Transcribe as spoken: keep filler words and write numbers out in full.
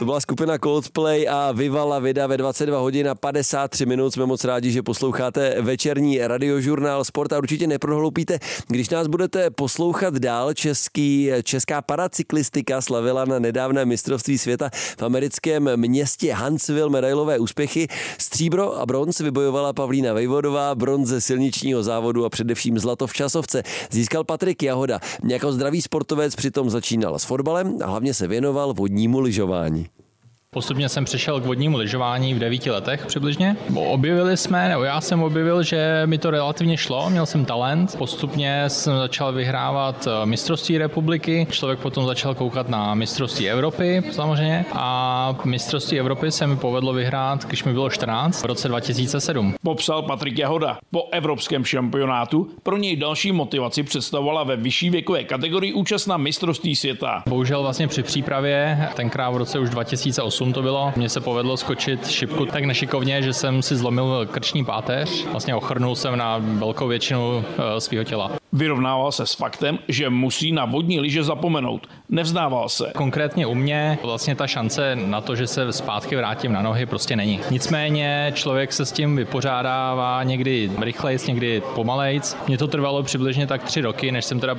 To byla skupina Coldplay a Viva la Vida ve dvacet dva hodin a padesát tři minut. Jsme moc rádi, že posloucháte večerní radiožurnál Sport a určitě neprohloupíte, když nás budete poslouchat dál. Český, česká paracyklistika slavila na nedávné mistrovství světa v americkém městě Huntsville medailové úspěchy. Stříbro a bronz vybojovala Pavlína Vejvodová, bronz ze silničního závodu a především zlato v časovce získal Patrik Jahoda. Jako zdravý sportovec přitom začínal s fotbalem a hlavně se věnoval vodnímu lyžování. Postupně jsem přešel k vodnímu lyžování v devíti letech přibližně. Objevili jsme, nebo já jsem objevil, že mi to relativně šlo, měl jsem talent. Postupně jsem začal vyhrávat mistrovství republiky, člověk potom začal koukat na mistrovství Evropy samozřejmě a mistrovství Evropy se mi povedlo vyhrát, když mi bylo čtrnáct, v roce dva tisíce sedm. Popsal Patrik Jahoda. Po evropském šampionátu pro něj další motivaci představovala ve vyšší věkové kategorii účast na mistrovství světa. Bohužel vlastně při přípravě, tenkrát v roce už dva tisíce osm to bylo, mně se povedlo skočit šipku tak nešikovně, že jsem si zlomil krční páteř. Vlastně ochrnul jsem na velkou většinu svého těla. Vyrovnával se s faktem, že musí na vodní lyže zapomenout. Nevzdával se. Konkrétně u mě vlastně ta šance na to, že se zpátky vrátím na nohy, prostě není. Nicméně člověk se s tím vypořádává někdy rychlejc, někdy pomalejc. Mně to trvalo přibližně tak tři roky, než jsem teda